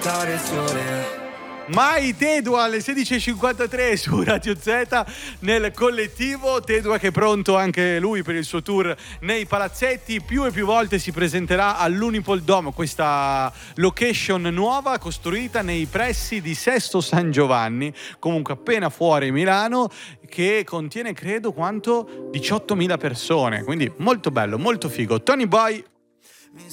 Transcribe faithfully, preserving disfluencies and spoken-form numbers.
aspettare il sole. Mai Tedua alle sedici e cinquantatré su Radio Z nel collettivo. Tedua che è pronto anche lui per il suo tour nei palazzetti. Più e più volte si presenterà all'Unipol Dome, questa location nuova costruita nei pressi di Sesto San Giovanni, comunque appena fuori Milano, che contiene credo quanto diciottomila persone, quindi molto bello, molto figo. Tony Boy